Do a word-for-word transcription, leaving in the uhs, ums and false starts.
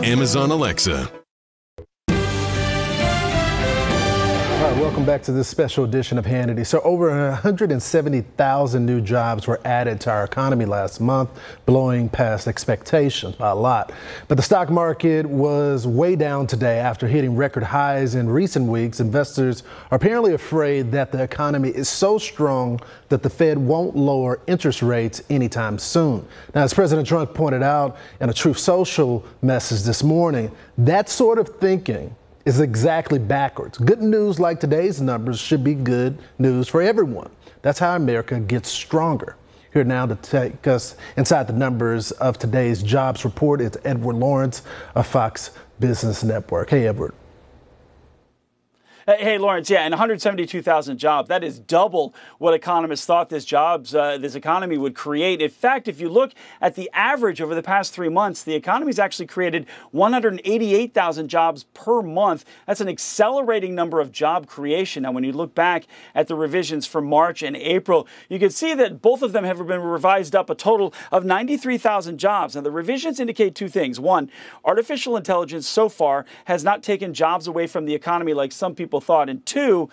Amazon Alexa. All right, welcome back to this special edition of Hannity. So over one hundred seventy thousand new jobs were added to our economy last month, blowing past expectations by a lot. But the stock market was way down today after hitting record highs in recent weeks. Investors are apparently afraid that the economy is so strong that the Fed won't lower interest rates anytime soon. Now, as President Trump pointed out in a Truth Social message this morning, that sort of thinking is exactly backwards. Good news like today's numbers should be good news for everyone. That's how America gets stronger. Here now to take us inside the numbers of today's jobs report is Edward Lawrence of Fox Business Network. Hey, Edward. Hey, Lawrence, yeah, and one hundred seventy-two thousand jobs. That is double what economists thought this jobs, uh, this economy would create. In fact, if you look at the average over the past three months, the economy's actually created one hundred eighty-eight thousand jobs per month. That's an accelerating number of job creation. Now, when you look back at the revisions for March and April, you can see that both of them have been revised up a total of ninety-three thousand jobs. Now, the revisions indicate two things. One, artificial intelligence so far has not taken jobs away from the economy like some people thought. And two,